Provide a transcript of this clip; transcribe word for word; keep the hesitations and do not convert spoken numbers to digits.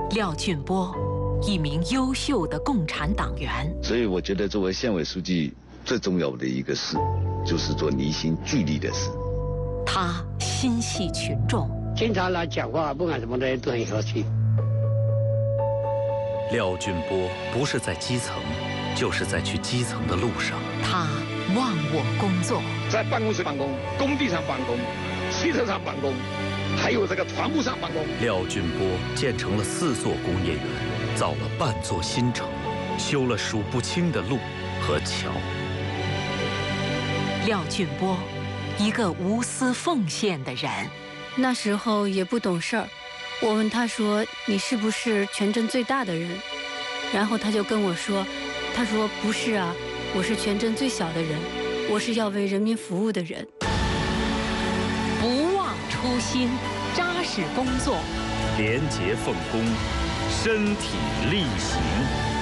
廖俊波，一名优秀的共产党员。 所以我觉得，作为县委书记，最重要的一个事，就是做凝心聚力的事。 他心系群众， 经常来讲话，不管什么的都很和气。 廖俊波不是在基层，就是在去基层的路上。 他忘我工作， 在办公室办公，工地上办公，汽车上办公，还有这个船坞上办公。 廖俊波建成了四座工业园，造了半座新城，修了数不清的路和桥。 廖俊波，一个无私奉献的人。 那时候也不懂事儿，我问他说：“你是不是全镇最大的人？”然后他就跟我说：“他说不是啊，我是全镇最小的人，我是要为人民服务的人。” 不忘初心，扎实工作， 廉洁奉公，身体力行。